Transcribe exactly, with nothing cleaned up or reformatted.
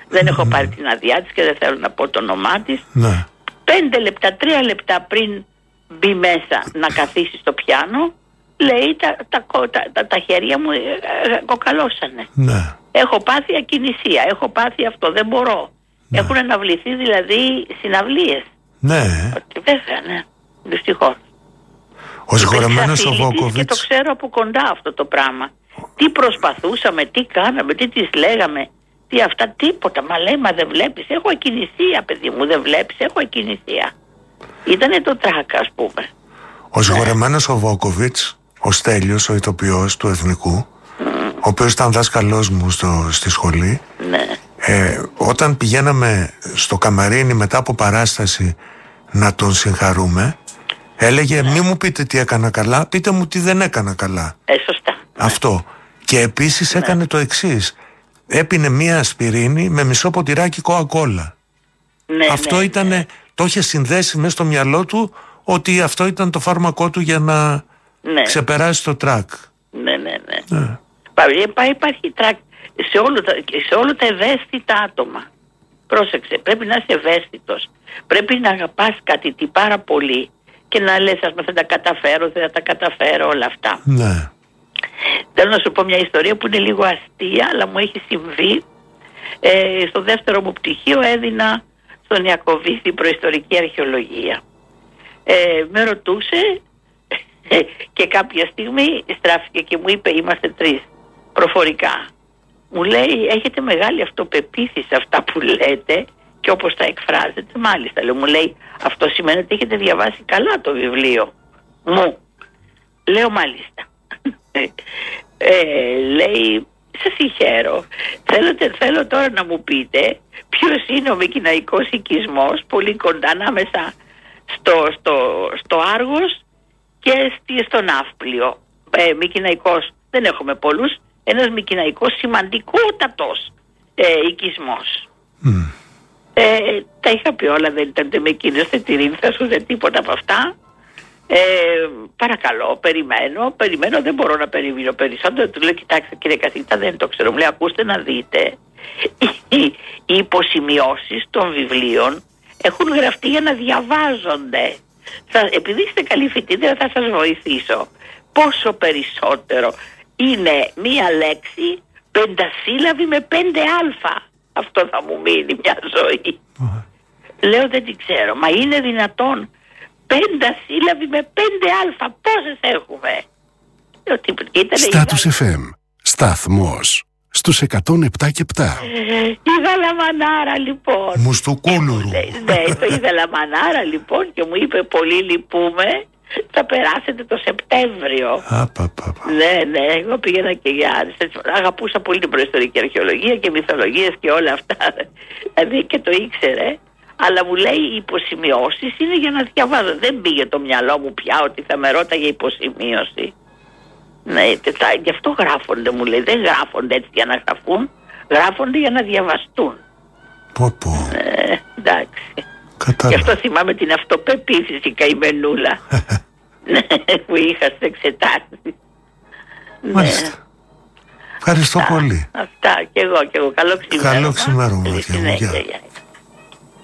Δεν έχω πάρει την άδειά της και δεν θέλω να πω το όνομά της. Ναι. Πέντε λεπτά, τρία λεπτά πριν μπει μέσα να καθίσει στο πιάνο, λέει τα, τα, τα, τα, τα χέρια μου ε, ε, κοκαλώσανε. Ναι. Έχω πάθει ακινησία, έχω πάθει αυτό, δεν μπορώ. Ναι. Έχουν αναβληθεί δηλαδή συναυλίες. Ναι. Ότι βέβαια, ναι, δυστυχώς. Ο συγχωρεμένος ο Βόκοβιτς. Και το ξέρω από κοντά αυτό το πράγμα. Τι προσπαθούσαμε, τι κάναμε, τι της λέγαμε, τι αυτά, τίποτα. Μα λέει, μα δεν βλέπεις, έχω ακινησία, παιδί μου, δεν βλέπεις, έχω ακινησία. Ήτανε το τράκα, ας πούμε. Ο συγχωρεμένος ο Βόκοβιτς, ο Στέλιος, ο ηθοποιός του Εθνικού, mm. ο οποίος ήταν δάσκαλός μου στο, στη σχολή, ναι. ε, όταν πηγαίναμε στο καμαρίνι μετά από παράσταση να τον συγχαρούμε, έλεγε ναι. μη μου πείτε τι έκανα καλά, πείτε μου τι δεν έκανα καλά. Ε, σωστά. Αυτό. Και επίσης ναι. έκανε το εξής. Έπινε μία ασπιρίνη με μισό ποτηράκι κοακόλα. Ναι, αυτό ναι, ήταν, ναι. το είχε συνδέσει μέσα στο μυαλό του ότι αυτό ήταν το φάρμακό του για να ναι. ξεπεράσει το τρακ. Ναι, ναι, ναι. ναι. Υπάρχει τρακ σε, όλο τα, σε όλα τα ευαίσθητα άτομα. Πρόσεξε, πρέπει να είσαι ευαίσθητος. Πρέπει να αγαπάς κάτι τι πάρα πολύ και να λες, ας πούμε, θα τα καταφέρω, θα τα καταφέρω, όλα αυτά. Ναι. Θέλω να σου πω μια ιστορία που είναι λίγο αστεία, αλλά μου έχει συμβεί. Ε, στο δεύτερο μου πτυχίο έδινα στον Ιακωβίδη προϊστορική αρχαιολογία. Ε, με ρωτούσε και κάποια στιγμή στράφηκε και μου είπε, είμαστε τρεις, προφορικά. Μου λέει, έχετε μεγάλη αυτοπεποίθηση αυτά που λέτε και όπως τα εκφράζετε. Μάλιστα, λέω, μου λέει, αυτό σημαίνει ότι έχετε διαβάσει καλά το βιβλίο μου. Λέω, μάλιστα. ε, λέει, σας συγχαίρω. Θέλετε, θέλω τώρα να μου πείτε ποιος είναι ο μικηναϊκός οικισμός πολύ κοντά ανάμεσα στο, στο, στο Άργος και στη, στο Ναύπλιο. Ε, μικηναϊκός, δεν έχουμε πολλούς, ένας μικηναϊκός σημαντικότατος ε, οικισμός. Mm. Ε, τα είχα πει όλα, δεν ήταν με εκείνος, δεν τη ρίμφα σου, δεν τίποτα από αυτά. Ε, παρακαλώ, περιμένω, περιμένω, δεν μπορώ να περιμένω περισσότερο. Του λέω, κοιτάξτε κύριε καθηγητά, δεν το ξέρω. Μου λέει, ακούστε να δείτε. Οι, οι υποσημειώσεις των βιβλίων έχουν γραφτεί για να διαβάζονται. Θα, επειδή είστε καλή φοιτήτρια, θα σας βοηθήσω. Πόσο περισσότερο είναι μία λέξη πεντασύλλαβη με πέντε αλφα. Αυτό θα μου μείνει μια ζωή. Uh. Λέω, δεν την ξέρω. Μα είναι δυνατόν πεντασύλλαβη με πέντε αλφα? Πόσες έχουμε? Στάτους εφ εμ. Σταθμός στους εκατόν επτά και επτά. Ε, είδα λαμανάρα λοιπόν. Μουστουκούλουρου. Ναι, το είδα λαμανάρα λοιπόν και μου είπε, πολύ λυπούμε, θα περάσετε το Σεπτέμβριο. Α, πα, πα, πα. Ναι, ναι, εγώ πήγαινα και για... Αγαπούσα πολύ την προϊστορική αρχαιολογία και μυθολογίες και όλα αυτά. Δηλαδή και το ήξερε. Αλλά μου λέει, οι υποσημειώσεις είναι για να διαβάζω. Δεν πήγε το μυαλό μου πια ότι θα με ρώταγε υποσημείωση. Ναι, γι' αυτό γράφονται, μου λέει. Δεν γράφονται έτσι για να γραφούν. Γράφονται για να διαβαστούν. Πω πω. Ε, εντάξει. Κατάλαβα. Γι' αυτό θυμάμαι την αυτοπεποίθηση, καημενούλα. που είχα στις εξετάσεις. Μάλιστα. Ναι. Ευχαριστώ αυτά, πολύ. Αυτά και εγώ και εγώ. Καλό ξημέρωμα. Καλό ξημέρωμα.